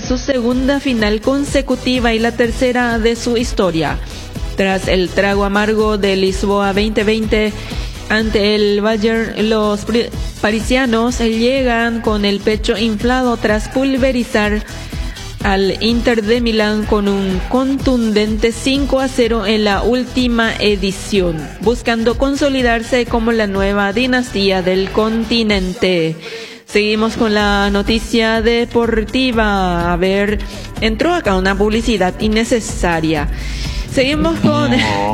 su segunda final consecutiva y la tercera de su historia. Tras el trago amargo de Lisboa 2020 ante el Bayern, los parisianos llegan con el pecho inflado tras pulverizar al Inter de Milán con un contundente 5-0 en la última edición, buscando consolidarse como la nueva dinastía del continente. Seguimos con la noticia deportiva. A ver, entró acá una publicidad innecesaria. Seguimos con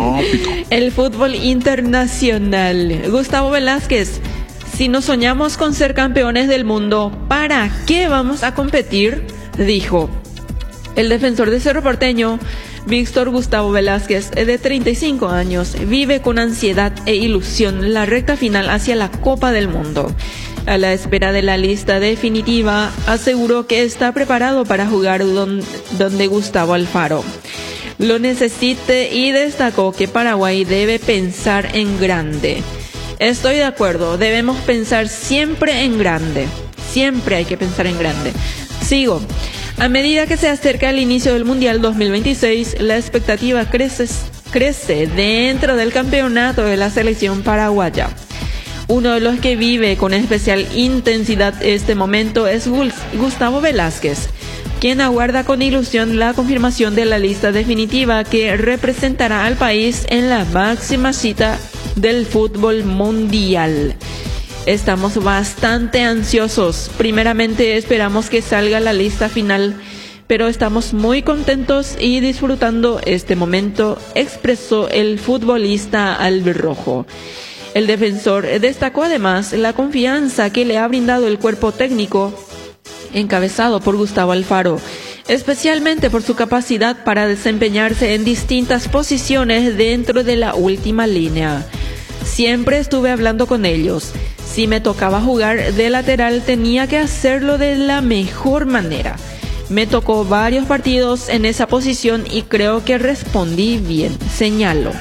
el fútbol internacional. Gustavo Velázquez: si no soñamos con ser campeones del mundo, ¿para qué vamos a competir?, dijo. El defensor de Cerro Porteño, Víctor Gustavo Velázquez, de 35 años, vive con ansiedad e ilusión la recta final hacia la Copa del Mundo. A la espera de la lista definitiva, aseguró que está preparado para jugar donde Gustavo Alfaro lo necesite y destacó que Paraguay debe pensar en grande. Estoy de acuerdo, debemos pensar siempre en grande. Siempre hay que pensar en grande. Sigo. A medida que se acerca el inicio del Mundial 2026, la expectativa crece dentro del campeonato de la selección paraguaya. Uno de los que vive con especial intensidad este momento es Gustavo Velázquez, quien aguarda con ilusión la confirmación de la lista definitiva que representará al país en la máxima cita del fútbol mundial. Estamos bastante ansiosos. Primeramente esperamos que salga la lista final, pero estamos muy contentos y disfrutando este momento, expresó el futbolista albirrojo. El defensor destacó además la confianza que le ha brindado el cuerpo técnico encabezado por Gustavo Alfaro, especialmente por su capacidad para desempeñarse en distintas posiciones dentro de la última línea. Siempre estuve hablando con ellos. Si me tocaba jugar de lateral, tenía que hacerlo de la mejor manera. Me tocó varios partidos en esa posición y creo que respondí bien, señaló.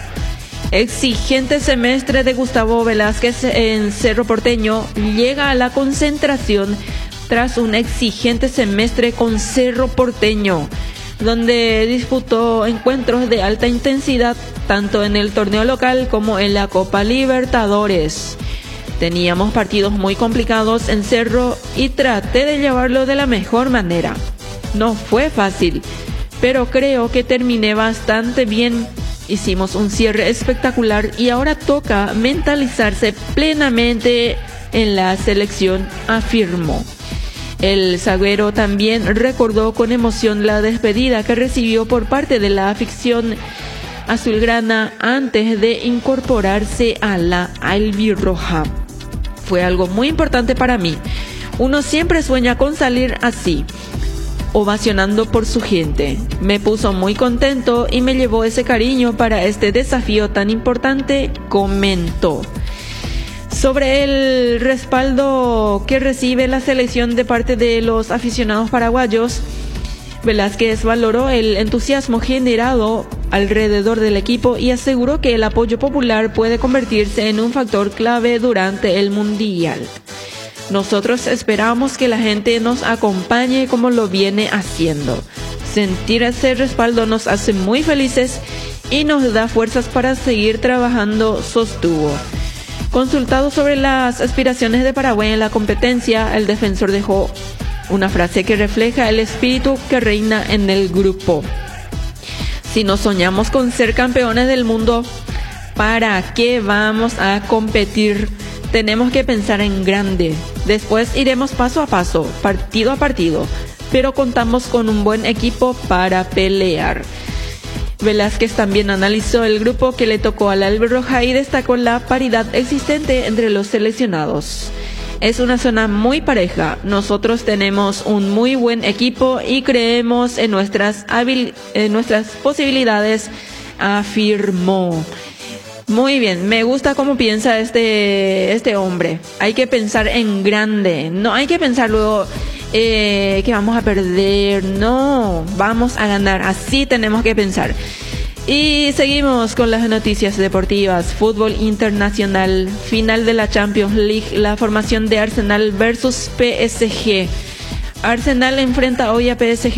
Exigente semestre de Gustavo Velázquez en Cerro Porteño llega a la concentración tras un exigente semestre con Cerro Porteño, donde disputó encuentros de alta intensidad tanto en el torneo local como en la Copa Libertadores. Teníamos partidos muy complicados en Cerro y traté de llevarlo de la mejor manera. No fue fácil, pero creo que terminé bastante bien. Hicimos un cierre espectacular y ahora toca mentalizarse plenamente en la selección, afirmó. El zaguero también recordó con emoción la despedida que recibió por parte de la afición azulgrana antes de incorporarse a la albirroja. Fue algo muy importante para mí. Uno siempre sueña con salir así, ovacionando por su gente. Me puso muy contento y me llevó ese cariño para este desafío tan importante, comentó. Sobre el respaldo que recibe la selección de parte de los aficionados paraguayos, Velázquez valoró el entusiasmo generado alrededor del equipo y aseguró que el apoyo popular puede convertirse en un factor clave durante el Mundial. Nosotros esperamos que la gente nos acompañe como lo viene haciendo. Sentir ese respaldo nos hace muy felices y nos da fuerzas para seguir trabajando, sostuvo. Consultado sobre las aspiraciones de Paraguay en la competencia, el defensor dejó una frase que refleja el espíritu que reina en el grupo. Si no soñamos con ser campeones del mundo, ¿para qué vamos a competir? Tenemos que pensar en grande. Después iremos paso a paso, partido a partido, pero contamos con un buen equipo para pelear. Velázquez también analizó el grupo que le tocó a la albirroja y destacó la paridad existente entre los seleccionados. Es una zona muy pareja. Nosotros tenemos un muy buen equipo y creemos en nuestras posibilidades, afirmó. Muy bien, me gusta cómo piensa este hombre. Hay que pensar en grande, no hay que pensar luego que vamos a perder, no, vamos a ganar, así tenemos que pensar. Y seguimos con las noticias deportivas. Fútbol internacional, final de la Champions League, la formación de Arsenal versus PSG. Arsenal enfrenta hoy a PSG